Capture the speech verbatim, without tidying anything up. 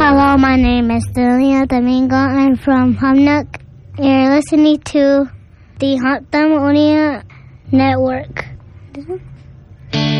Hello, my name is Delia Domingo. I'm from Humnock. You're listening to the Hot Unia Network.